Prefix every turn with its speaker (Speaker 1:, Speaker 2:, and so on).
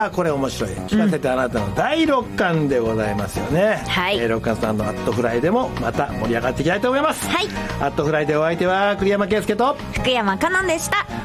Speaker 1: これ面白い、聞かせてあなたの第6巻でございますよね、
Speaker 2: はい
Speaker 1: 6巻スタンドアットフライでもまた盛り上がっていきたいと思います。
Speaker 2: はい、
Speaker 1: アットフライでお相手は栗山圭介と
Speaker 2: 福山香音でした。